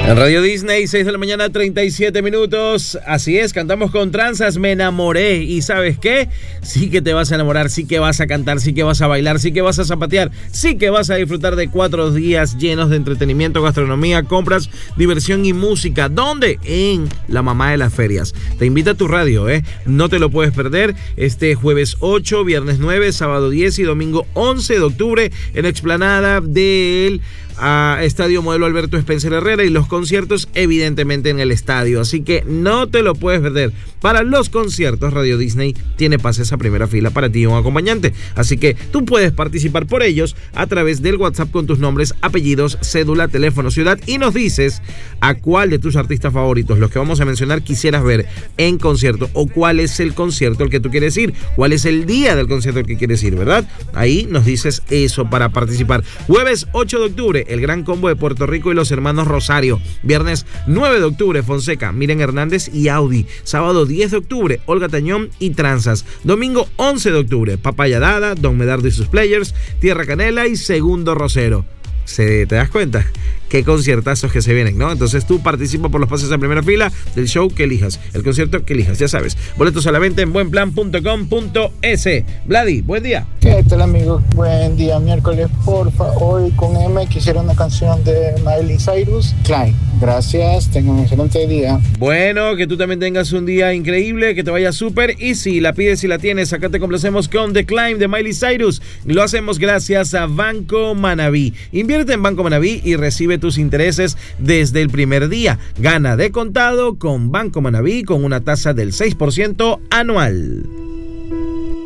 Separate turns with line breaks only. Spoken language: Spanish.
En Radio Disney, 6 de la mañana, 37 minutos. Así es, cantamos con Tranzas, Me Enamoré. ¿Y sabes qué? Sí que te vas a enamorar, sí que vas a cantar, sí que vas a bailar, sí que vas a zapatear, sí que vas a disfrutar de 4 días llenos de entretenimiento, gastronomía, compras, diversión y música. ¿Dónde? En la mamá de las ferias. Te invita a tu radio, no te lo puedes perder. Este jueves 8, viernes 9, sábado 10 y domingo 11 de octubre en la explanada del Estadio Modelo Alberto Spencer Herrera, y los conciertos evidentemente en el estadio, así que no te lo puedes perder. Para los conciertos, Radio Disney tiene pases a primera fila para ti y un acompañante, así que tú puedes participar por ellos a través del WhatsApp con tus nombres, apellidos, cédula, teléfono, ciudad, y nos dices a cuál de tus artistas favoritos, los que vamos a mencionar, quisieras ver en concierto, o cuál es el concierto al que tú quieres ir, cuál es el día del concierto al que quieres ir, ¿verdad? Ahí nos dices eso para participar. Jueves 8 de octubre, el Gran Combo de Puerto Rico y los hermanos Rosario. Viernes 9 de octubre, Fonseca, Miren Hernández y Audi. Sábado 10 de octubre, Olga Tañón y Tranzas. Domingo 11 de octubre, Papaya Dada, Don Medardo y sus Players, Tierra Canela y Segundo Rosero. ¿Te das cuenta? Qué conciertazos que se vienen, ¿no? Entonces tú participa por los pases a primera fila del show que elijas, el concierto que elijas, ya sabes. Boletos a la venta en buenplan.com.es. Vladi, buen día.
¿Qué tal, amigo? Buen día, miércoles, porfa. Hoy con M quisiera una canción de Miley Cyrus, Climb. Gracias, tengan un excelente día.
Bueno, que tú también tengas un día increíble, que te vaya súper. Y si la pides y la tienes, acá te complacemos con The Climb de Miley Cyrus. Lo hacemos gracias a Banco Manaví. Invierte en Banco Manaví y recibe tus intereses desde el primer día. Gana de contado con Banco Manaví con una tasa del 6% anual.